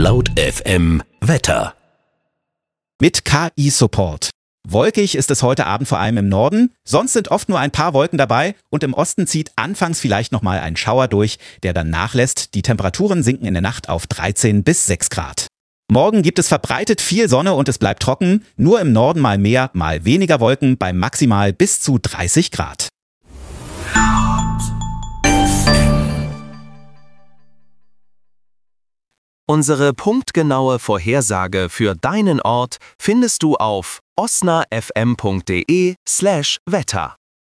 Laut FM Wetter. Mit KI-Support. Wolkig ist es heute Abend vor allem im Norden, sonst sind oft nur ein paar Wolken dabei und im Osten zieht anfangs vielleicht nochmal ein Schauer durch, der dann nachlässt. Die Temperaturen sinken in der Nacht auf 13 bis 6 Grad. Morgen gibt es verbreitet viel Sonne und es bleibt trocken, nur im Norden mal mehr, mal weniger Wolken bei maximal bis zu 30 Grad. Unsere punktgenaue Vorhersage für deinen Ort findest du auf osnafm.de/Wetter.